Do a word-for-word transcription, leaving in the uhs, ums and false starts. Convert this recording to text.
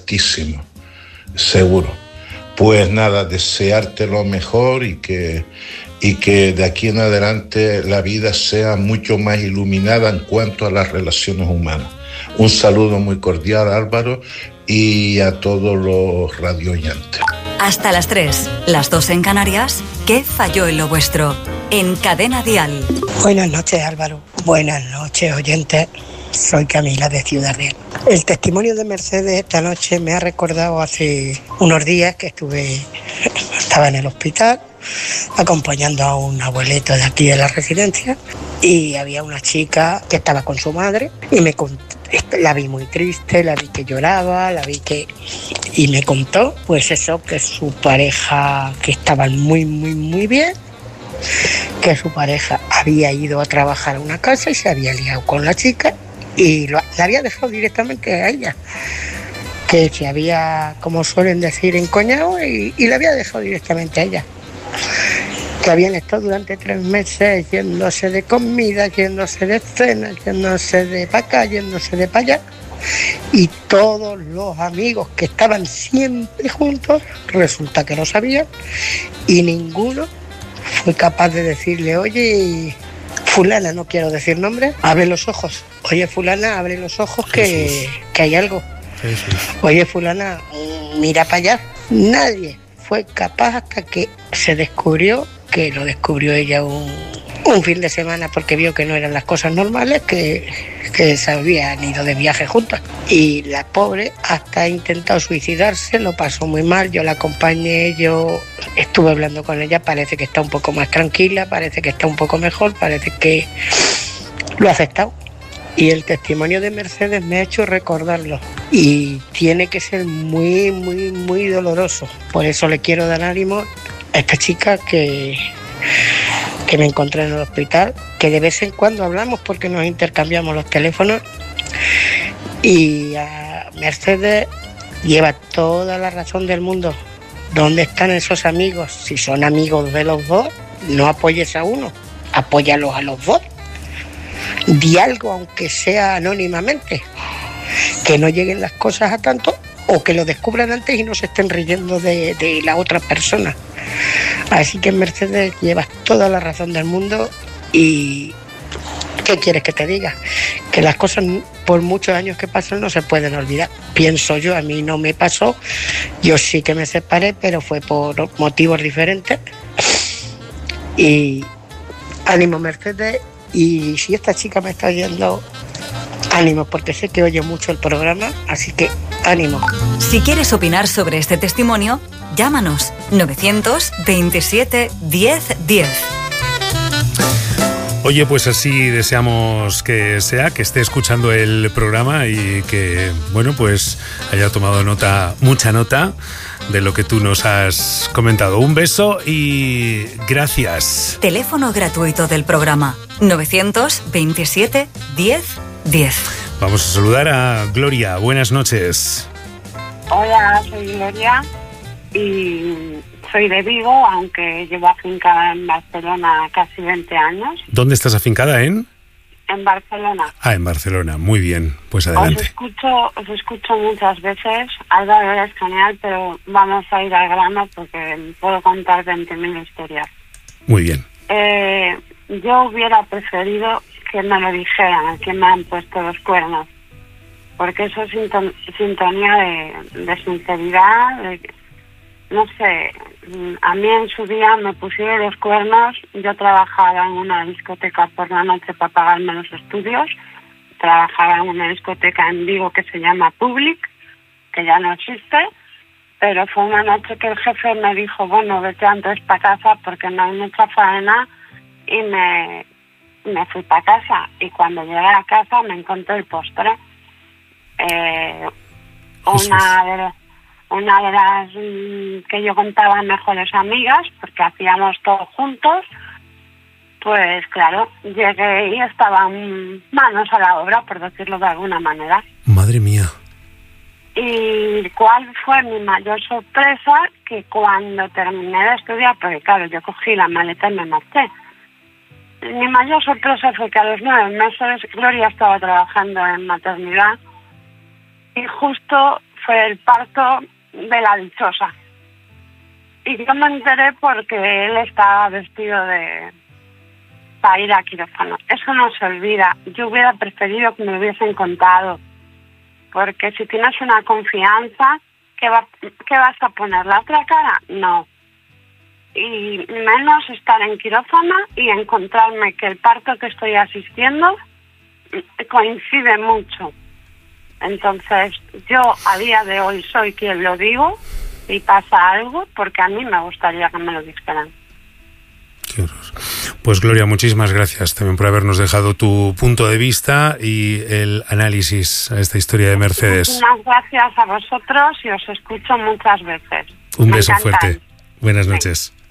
altísimo, seguro. Pues nada, desearte lo mejor y que, y que de aquí en adelante la vida sea mucho más iluminada en cuanto a las relaciones humanas. Un saludo muy cordial, Álvaro, y a todos los radioyentes. Hasta las tres, las dos en Canarias. ¿Qué falló en lo vuestro? En Cadena Dial. Buenas noches, Álvaro. Buenas noches, oyentes. Soy Camila, de Ciudad Real. El testimonio de Mercedes esta noche me ha recordado hace unos días que estuve, estaba en el hospital acompañando a un abuelito de aquí de la residencia, y había una chica que estaba con su madre y me contó, la vi muy triste, la vi que lloraba, la vi que... y me contó, pues eso, que su pareja, que estaban muy, muy, muy bien, que su pareja había ido a trabajar a una casa y se había liado con la chica y lo, la había dejado directamente a ella, que se había, como suelen decir, encoñado y, y la había dejado directamente a ella, que habían estado durante tres meses yéndose de comida, yéndose de cena, yéndose de para acá, yéndose de para allá, y todos los amigos que estaban siempre juntos resulta que lo sabían y ninguno fue capaz de decirle: oye, fulana, no quiero decir nombre, abre los ojos. Oye, fulana, abre los ojos que, que hay algo. Jesús. Oye, fulana, mira para allá. Nadie fue capaz hasta que se descubrió, que lo descubrió ella un, un fin de semana porque vio que no eran las cosas normales, que, que se habían ido de viaje juntas. Y la pobre hasta ha intentado suicidarse, lo pasó muy mal, yo la acompañé, yo estuve hablando con ella, parece que está un poco más tranquila, parece que está un poco mejor, parece que lo ha aceptado. Y el testimonio de Mercedes me ha hecho recordarlo y tiene que ser muy, muy, muy doloroso. Por eso le quiero dar ánimo a esta chica que, que me encontré en el hospital, que de vez en cuando hablamos porque nos intercambiamos los teléfonos, y a Mercedes lleva toda la razón del mundo. ¿Dónde están esos amigos? Si son amigos de los dos, no apoyes a uno, apóyalos a los dos. Di algo, aunque sea anónimamente, que no lleguen las cosas a tanto, o que lo descubran antes y no se estén riendo de, de la otra persona. Así que Mercedes, llevas toda la razón del mundo. Y ¿qué quieres que te diga? Que las cosas, por muchos años que pasan, no se pueden olvidar. Pienso yo, a mí no me pasó, yo sí que me separé, pero fue por motivos diferentes. Y ánimo, Mercedes. Y si esta chica me está oyendo, ánimo, porque sé que oye mucho el programa, así que ánimo. Si quieres opinar sobre este testimonio, llámanos novecientos veintisiete diez diez. Oye, pues así deseamos que sea, que esté escuchando el programa y que, bueno, pues haya tomado nota, mucha nota de lo que tú nos has comentado. Un beso y gracias. Teléfono gratuito del programa novecientos veintisiete diez diez. Vamos a saludar a Gloria. Buenas noches. Hola, soy Gloria y soy de Vigo, aunque llevo afincada en Barcelona casi veinte años. ¿Dónde estás afincada? ¿En? En Barcelona. Ah, en Barcelona. Muy bien. Pues adelante. Os escucho, os escucho muchas veces. Álvaro, es genial, pero vamos a ir al grano porque puedo contar veinte mil historias. Muy bien. Eh, yo hubiera preferido que me lo dijeran, que me han puesto los cuernos. Porque eso es sinton- sintonía de, de sinceridad, de, no sé, a mí en su día me pusieron los cuernos. Yo trabajaba en una discoteca por la noche para pagarme los estudios. Trabajaba en una discoteca en Vigo que se llama Public, que ya no existe, pero fue una noche que el jefe me dijo: bueno, vete antes para casa porque no hay mucha faena, y me, me fui para casa. Y cuando llegué a casa me encontré el postre. Eh, una de una de las mmm, que yo contaba mejores amigas, porque hacíamos todo juntos, pues claro, llegué y estaban manos a la obra, por decirlo de alguna manera. Madre mía. Y cuál fue mi mayor sorpresa, que cuando terminé de estudiar, porque claro, yo cogí la maleta y me marché. Mi mayor sorpresa fue que a los nueve meses Gloria estaba trabajando en maternidad y justo fue el parto de la dichosa. Y yo me enteré porque él estaba vestido de... para ir a quirófano. Eso no se olvida. Yo hubiera preferido que me hubiesen contado. Porque si tienes una confianza, ¿qué, va, qué vas a poner? ¿La otra cara? No. Y menos estar en quirófano y encontrarme que el parto que estoy asistiendo coincide mucho. Entonces, yo a día de hoy soy quien lo digo y pasa algo, porque a mí me gustaría que me lo dijeran. Qué horror. Pues Gloria, muchísimas gracias también por habernos dejado tu punto de vista y el análisis a esta historia de Mercedes. Muchas gracias a vosotros y os escucho muchas veces. Un Me beso encantan. fuerte. Buenas noches. Sí.